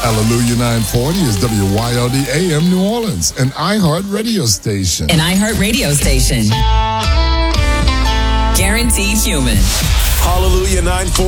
Hallelujah 940 is WYLD AM New Orleans, an iHeart radio station. An iHeart radio station. Guaranteed human. Hallelujah 940.